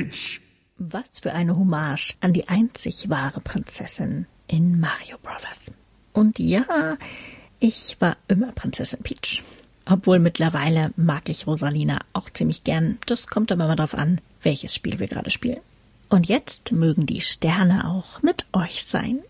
Peach. Was für eine Hommage an die einzig wahre Prinzessin in Mario Bros. Und ja, ich war immer Prinzessin Peach. Obwohl mittlerweile mag ich Rosalina auch ziemlich gern. Das kommt aber mal drauf an, welches Spiel wir gerade spielen. Und jetzt mögen die Sterne auch mit euch sein.